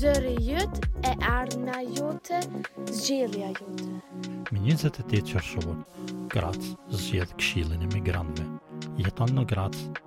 zëri jytë e ardhmja jote, zgjedhja jote. Me 28 qershor, Graz zgjedh Këshillin e Migrantëve. Jeton në Graz